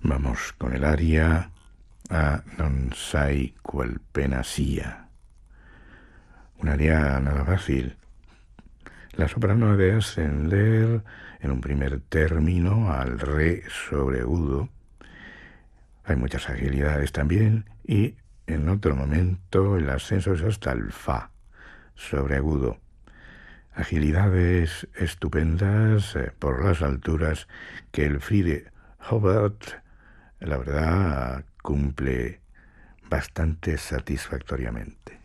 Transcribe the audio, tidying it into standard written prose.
Vamos con el aria a non sai qual pena sia. Un aria nada fácil. La soprano ha de ascender en un primer término al re sobreagudo. Hay muchas agilidades también, y en otro momento el ascenso es hasta el fa sobreagudo. Agilidades estupendas por las alturas que el Friede Hobart, la verdad, cumple bastante satisfactoriamente.